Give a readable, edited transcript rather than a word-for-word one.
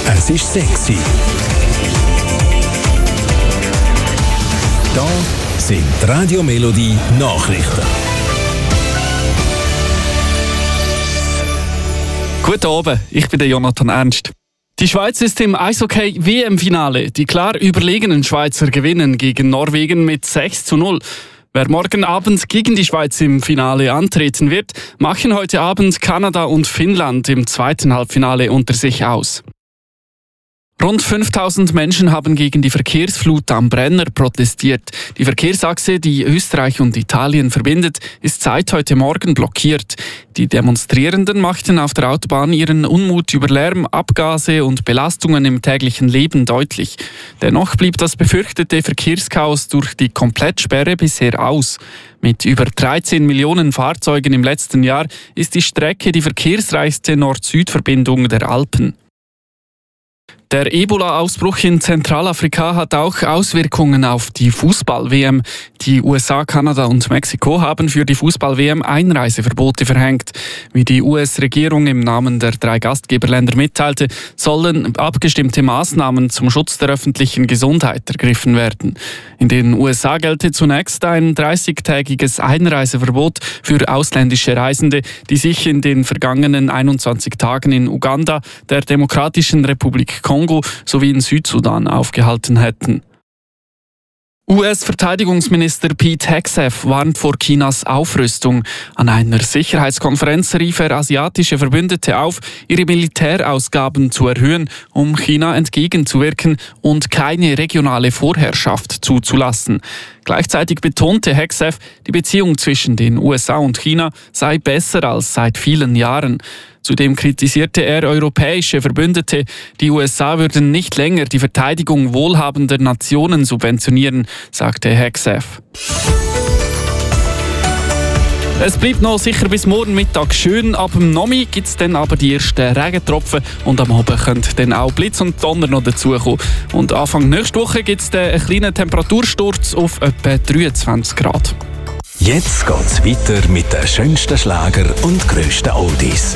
Es ist sexy. Da sind die Radio Melodie Nachrichten. Guten Abend, ich bin der Jonathan Ernst. Die Schweiz ist im Eishockey-WM-Finale. Die klar überlegenen Schweizer gewinnen gegen Norwegen mit 6:0. Wer morgen Abend gegen die Schweiz im Finale antreten wird, machen heute Abend Kanada und Finnland im zweiten Halbfinale unter sich aus. Rund 5000 Menschen haben gegen die Verkehrsflut am Brenner protestiert. Die Verkehrsachse, die Österreich und Italien verbindet, ist seit heute Morgen blockiert. Die Demonstrierenden machten auf der Autobahn ihren Unmut über Lärm, Abgase und Belastungen im täglichen Leben deutlich. Dennoch blieb das befürchtete Verkehrschaos durch die Komplettsperre bisher aus. Mit über 13 Millionen Fahrzeugen im letzten Jahr ist die Strecke die verkehrsreichste Nord-Süd-Verbindung der Alpen. Der Ebola-Ausbruch in Zentralafrika hat auch Auswirkungen auf die Fußball-WM. Die USA, Kanada und Mexiko haben für die Fußball-WM Einreiseverbote verhängt. Wie die US-Regierung im Namen der 3 Gastgeberländer mitteilte, sollen abgestimmte Maßnahmen zum Schutz der öffentlichen Gesundheit ergriffen werden. In den USA gelte zunächst ein 30-tägiges Einreiseverbot für ausländische Reisende, die sich in den vergangenen 21 Tagen in Uganda, der Demokratischen Republik Kongo sowie in Südsudan aufgehalten hätten. US-Verteidigungsminister Pete Hegseth warnt vor Chinas Aufrüstung. An einer Sicherheitskonferenz rief er asiatische Verbündete auf, ihre Militärausgaben zu erhöhen, um China entgegenzuwirken und keine regionale Vorherrschaft zuzulassen. Gleichzeitig betonte Hegseth, die Beziehung zwischen den USA und China sei besser als seit vielen Jahren. Zudem kritisierte er europäische Verbündete. Die USA würden nicht länger die Verteidigung wohlhabender Nationen subventionieren, sagte Hegseth. Es bleibt noch sicher bis morgen Mittag schön. Ab dem Nomi gibt es dann aber die ersten Regentropfen und am Abend können dann auch Blitz und Donner noch dazukommen. Und Anfang nächste Woche gibt es einen kleinen Temperatursturz auf etwa 23 Grad. Jetzt geht's weiter mit den schönsten Schlager und grössten Oldies.